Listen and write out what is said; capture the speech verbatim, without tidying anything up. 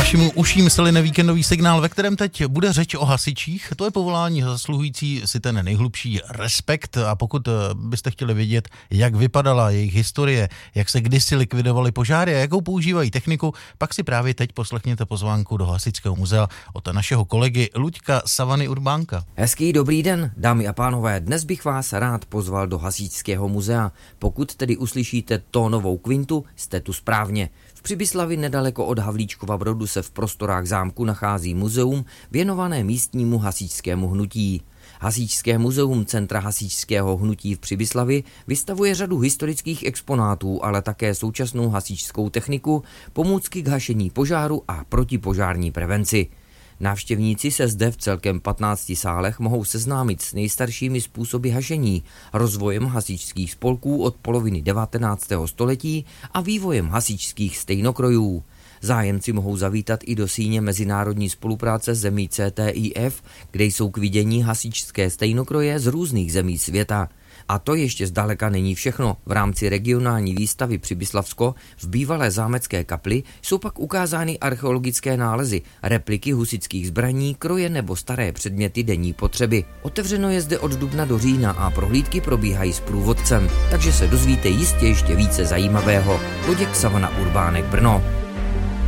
vašim uším sline víkendový signál, ve kterém teď bude řeč o hasičích. To je povolání zasluhující si ten nejhlubší respekt, a pokud byste chtěli vědět, jak vypadala jejich historie, jak se kdysi likvidovaly požáry a jakou používají techniku, pak si právě teď poslechněte pozvánku do Hasičského muzea od našeho kolegy Luďka Savany Urbánka. Hezký dobrý den, dámy a pánové, dnes bych vás rád pozval do Hasičského muzea. Pokud tedy uslyšíte tónovou kvintu, jste tu správně. V Přibyslavi nedaleko od Havlíčkova Brodu se v prostorách zámku nachází muzeum věnované místnímu hasičskému hnutí. Hasičské muzeum Centra hasičského hnutí v Přibyslavi vystavuje řadu historických exponátů, ale také současnou hasičskou techniku, pomůcky k hašení požáru a protipožární prevenci. Návštěvníci se zde v celkem patnácti sálech mohou seznámit s nejstaršími způsoby hašení, rozvojem hasičských spolků od poloviny devatenáctého století a vývojem hasičských stejnokrojů. Zájemci mohou zavítat i do síně mezinárodní spolupráce zemí C T I F, kde jsou k vidění hasičské stejnokroje z různých zemí světa. A to ještě zdaleka není všechno. V rámci regionální výstavy Přibyslavsko v bývalé zámecké kapli jsou pak ukázány archeologické nálezy, repliky husitských zbraní, kroje nebo staré předměty denní potřeby. Otevřeno je zde od dubna do října a prohlídky probíhají s průvodcem, takže se dozvíte jistě ještě více zajímavého. Luděk Savana Urbánek, Brno.